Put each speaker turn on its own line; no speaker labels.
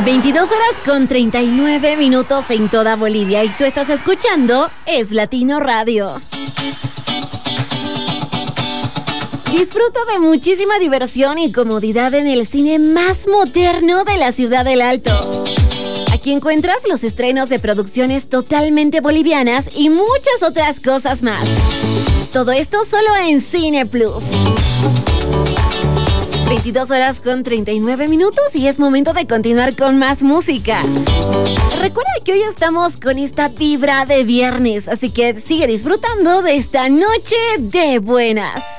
22:39 en toda Bolivia y tú estás escuchando Es Latino Radio. Disfruta de muchísima diversión y comodidad en el cine más moderno de la ciudad del Alto. Aquí encuentras los estrenos de producciones totalmente bolivianas y muchas otras cosas más. Todo esto solo en Cine Plus. 22:39 y es momento de continuar con más música. Recuerda que hoy estamos con esta vibra de viernes, así que sigue disfrutando de esta noche de buenas.